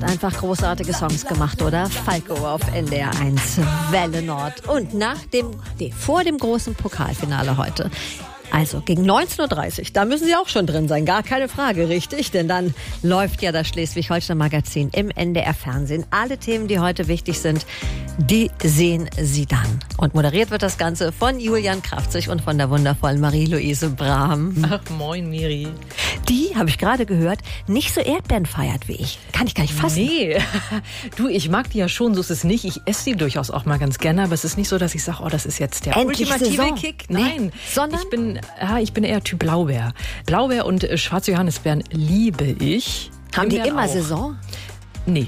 einfach großartige Songs gemacht, oder? Falco auf NDR 1, Welle Nord. Und vor dem großen Pokalfinale heute. Also gegen 19.30 Uhr, da müssen Sie auch schon drin sein, gar keine Frage, richtig? Denn dann läuft ja das Schleswig-Holstein-Magazin im NDR-Fernsehen. Alle Themen, die heute wichtig sind, die sehen Sie dann. Und moderiert wird das Ganze von Julian Krafzig und von der wundervollen Marie-Louise Brahm. Ach, moin Miri. Die, habe ich gerade gehört, nicht so Erdbeeren feiert wie ich. Kann ich gar nicht fassen. Nee, du, ich mag die ja schon, so ist es nicht. Ich esse die durchaus auch mal ganz gerne, aber es ist nicht so, dass ich sage, oh, das ist jetzt der endlich ultimative Saison. Kick. Nee. Nein, sondern ich bin eher Typ Blaubeer. Blaubeer und schwarze Johannisbeeren liebe ich. Haben die immer auch. Saison? Nee.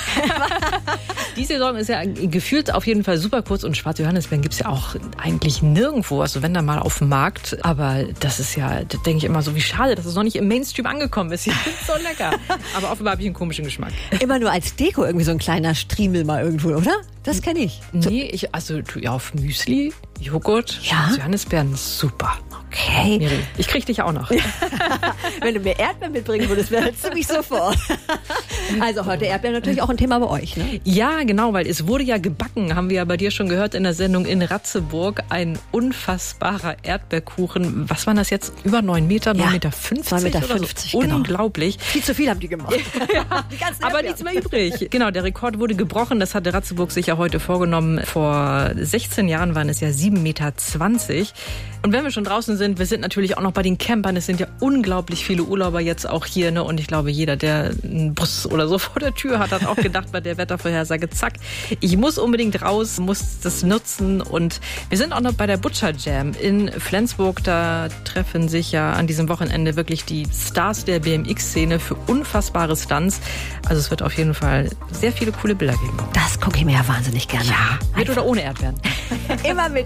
Die Saison ist ja gefühlt auf jeden Fall super kurz und schwarze Johannisbeeren gibt es ja auch eigentlich nirgendwo, also wenn dann mal auf dem Markt. Aber das ist ja, da denke ich immer so, wie schade, dass es noch nicht im Mainstream angekommen ist. Die sind so lecker. Aber offenbar habe ich einen komischen Geschmack. Immer nur als Deko irgendwie so ein kleiner Striemel mal irgendwo, oder? Das kenne ich. Nee, auf Müsli, Joghurt, schwarze Johannisbeeren, super. Okay. Miri, ich krieg dich auch noch. Wenn du mir Erdbeeren mitbringen würdest, wäre das ziemlich sofort. Also heute Erdbeeren natürlich auch ein Thema bei euch, ne? Ja, genau, weil es wurde ja gebacken, haben wir ja bei dir schon gehört in der Sendung in Ratzeburg. Ein unfassbarer Erdbeerkuchen. Was waren das jetzt? Über 9 Meter, 9,50 Meter? 9,50 Meter, so. Genau. Unglaublich. Viel zu viel haben die gemacht. Ja, aber nichts mehr übrig. Genau, der Rekord wurde gebrochen. Das hatte Ratzeburg sich ja heute vorgenommen. Vor 16 Jahren waren es ja 7,20 Meter. Und wenn wir schon draußen sind, wir sind natürlich auch noch bei den Campern. Es sind ja unglaublich viele Urlauber jetzt auch hier, ne? Und ich glaube, jeder, der einen Bus oder so vor der Tür hat, hat auch gedacht bei der Wettervorhersage, zack, ich muss unbedingt raus, muss das nutzen. Und wir sind auch noch bei der Butcher Jam in Flensburg. Da treffen sich ja an diesem Wochenende wirklich die Stars der BMX-Szene für unfassbare Stunts. Also es wird auf jeden Fall sehr viele coole Bilder geben. Das gucke ich mir ja wahnsinnig gerne an. Mit oder ohne Erdbeeren? Immer mit.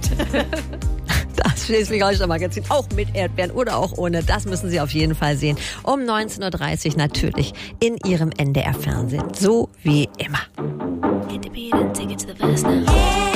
Das Schleswig-Holstein-Magazin, auch mit Erdbeeren oder auch ohne. Das müssen Sie auf jeden Fall sehen. Um 19.30 Uhr natürlich in Ihrem NDR-Fernsehen. So wie immer. Hit the beat and take it to the verse now.